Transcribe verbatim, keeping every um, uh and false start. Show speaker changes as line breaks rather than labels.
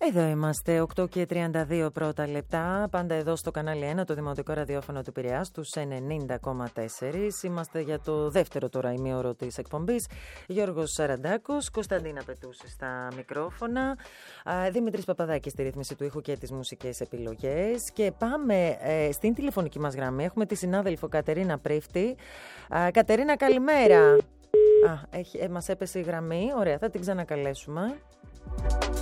Εδώ είμαστε, οκτώ και τριάντα δύο πρώτα λεπτά, πάντα εδώ στο κανάλι ένα, το Δημοτικό Ραδιόφωνο του Πειραιάς, στους ενενήντα κόμμα τέσσερα. Είμαστε για το δεύτερο τώρα ημίωρο της εκπομπής. Γιώργος Σαραντάκος, Κωνσταντίνα Πετούση στα μικρόφωνα, Δημήτρης Παπαδάκης στη ρύθμιση του ήχου και τις μουσικές επιλογές. Και πάμε ε, στην τηλεφωνική μας γραμμή. Έχουμε τη συνάδελφο Κατερίνα Πρίφτη. Α, Κατερίνα, καλημέρα. Α, έχει, ε, μας έπεσε η γραμμή. Ωραία, θα την ξανακαλέσουμε.